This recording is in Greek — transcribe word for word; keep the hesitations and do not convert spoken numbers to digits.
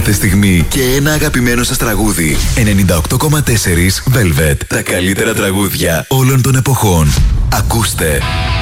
κάθε στιγμή και ένα αγαπημένο σας τραγούδι. ενενήντα οκτώ κόμμα τέσσερα Velvet. Τα καλύτερα τραγούδια όλων των εποχών. Ακούστε.